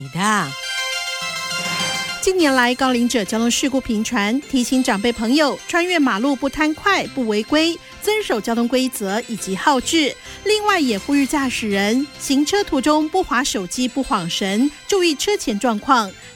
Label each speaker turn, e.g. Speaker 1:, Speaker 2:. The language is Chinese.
Speaker 1: 的。
Speaker 2: 近年来，高龄者交通事故频传，提醒长辈朋友穿越马路不贪快、不违规，遵守交通规则以及号志。另外，也呼吁驾驶人行车途中不滑手机、不晃神，注意车前状况。